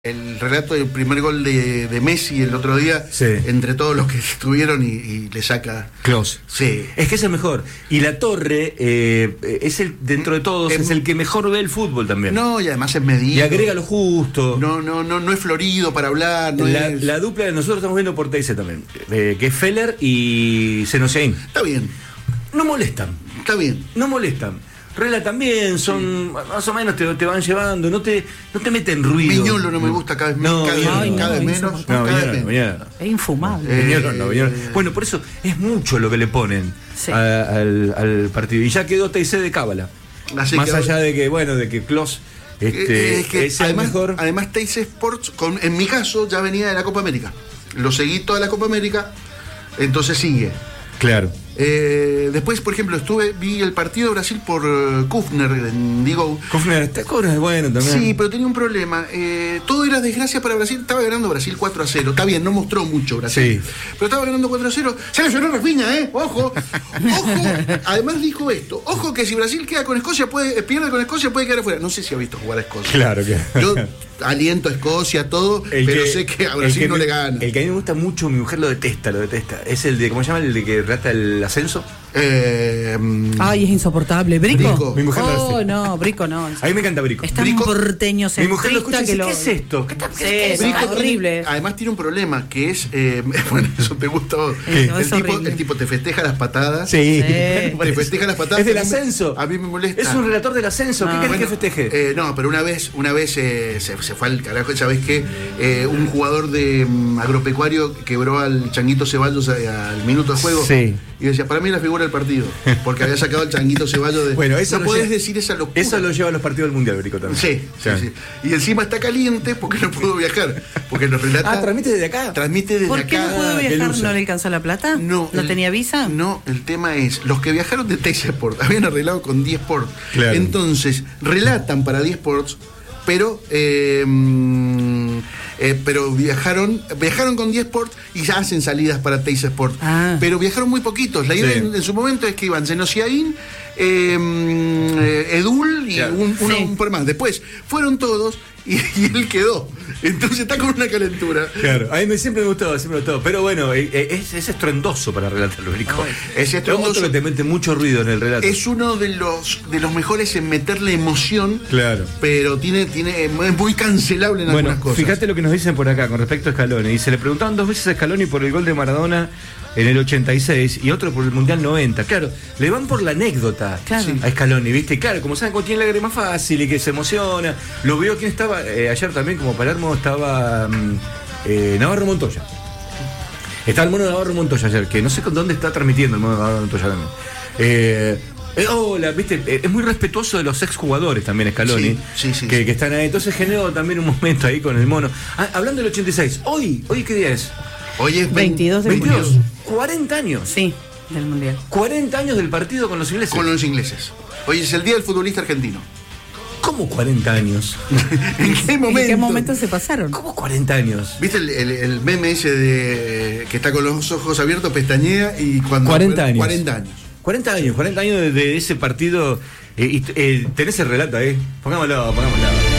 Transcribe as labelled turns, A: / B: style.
A: El relato del primer gol de Messi el otro día,
B: sí,
A: entre todos los que estuvieron y le saca
B: Klose.
A: Sí.
B: Es que es el mejor. Y La Torre es el, dentro de todos, es el que mejor ve el fútbol también.
A: No, y además es medido.
B: Y agrega lo justo.
A: No es florido para hablar.
B: La dupla de nosotros estamos viendo por Teise también, que es Feller y Senosiaín.
A: Está bien.
B: No molestan.
A: Está bien.
B: No molestan. Relatan bien, son más o menos te van llevando, no te meten ruido.
A: Viñolo no me gusta cada vez menos. Cada vez menos.
C: Es infumable.
B: Viñolo no. Bueno, por eso es mucho lo que le ponen al partido. Y ya quedó Teise de cábala.
A: Así
B: más allá de que Klose es
A: además,
B: el mejor.
A: Además, Teise Sports, en mi caso, ya venía de la Copa América. Lo seguí toda la Copa América, entonces sigue.
B: Claro.
A: Después, por ejemplo, vi el partido de Brasil por Kufner en Digo.
B: Kufner es bueno también.
A: Sí, pero tenía un problema. Todo era desgracia para Brasil. Estaba ganando Brasil 4-0. Está bien, no mostró mucho Brasil. Sí. Pero estaba ganando 4-0. Se lesionó Rafinha, Ojo. Ojo. Además dijo esto. Ojo que si Brasil queda con Escocia, pierde con Escocia, puede quedar afuera. No sé si ha visto jugar a Escocia.
B: Claro que.
A: Yo aliento a Escocia, todo, pero sé que a Brasil no le gana.
B: El que a mí me gusta mucho, mi mujer lo detesta. Es el de, ¿cómo se llama? El de que trata el ascenso.
C: Ay, es insoportable. ¿Brico?
B: Mi mujer
C: no, Brico no.
B: A mí me encanta Brico.
C: Es tan porteño
B: mi mujer lo escucha y dice,
C: que
B: ¿qué es esto?
C: ¿Qué es horrible.
A: Además tiene un problema que es, bueno, eso te gusta a vos. El tipo te festeja las patadas.
B: Sí.
A: Te festeja las patadas.
B: Es del ascenso.
A: A mí me molesta.
B: Es un relator del ascenso. ¿Qué querés que festeje?
A: No, pero una vez se fue al carajo. ¿Sabés qué? Un jugador de agropecuario quebró al Changuito Ceballos al minuto de juego.
B: Sí.
A: Y decía, para mí la figura del partido, porque había sacado al Changuito Ceballos de...
B: Bueno, eso
A: no podés decir esa locura.
B: Eso lo lleva a los partidos del Mundial, Brico, también.
A: Sí. Y encima está caliente porque no pudo viajar. Porque nos relata...
B: ¿transmite desde acá?
A: Transmite desde acá.
C: ¿Por qué no pudo viajar? ¿No le alcanzó la plata? ¿No tenía visa?
A: No, el tema es, los que viajaron de Teise Sport habían arreglado con 10 Sports.
B: Claro.
A: Entonces, relatan para 10 Sports, pero viajaron con 10 Sports y ya hacen salidas para Teise Sport. Pero viajaron muy poquitos. La idea en su momento es que iban Senosiaín, Edul y un par más. Después fueron todos y él quedó. Entonces está con una calentura.
B: Claro, a mí siempre me gustó. Pero bueno, es estruendoso para relatarlo, Brico.
A: Es estruendoso.
B: Otro que te mete mucho ruido en el relato.
A: Es uno de los mejores en meterle emoción.
B: Claro.
A: Pero es muy cancelable en algunas cosas.
B: Fíjate lo que nos dicen por acá con respecto a Scaloni. Dice, le preguntaban 2 veces a Scaloni por el gol de Maradona en el 86 y otro por el Mundial 90. Claro, le van por la anécdota a Scaloni, ¿viste? Claro, como saben, como tiene la lágrima fácil y que se emociona. Lo veo quién estaba ayer también, como Palermo, estaba Navarro Montoya. Estaba el mono Navarro Montoya ayer, que no sé con dónde está transmitiendo el mono Navarro Montoya también. Hola, viste, es muy respetuoso de los exjugadores también Scaloni,
A: sí.
B: Que están ahí. Entonces generó también un momento ahí con el mono. Hablando del 86, ¿hoy qué día es?
A: Hoy es
C: 22 de junio.
B: 40 años.
C: Sí, del Mundial.
B: 40 años del partido con los ingleses.
A: Con los ingleses. Hoy es el día del futbolista argentino.
B: ¿Cómo 40 años?
A: ¿En qué momento
C: se pasaron?
B: ¿Cómo 40 años?
A: ¿Viste el meme ese de que está con los ojos abiertos, pestañea y cuando...
B: 40 años.
A: 40 años.
B: 40 años de ese partido. Tenés el relato ahí. Pongámoslo.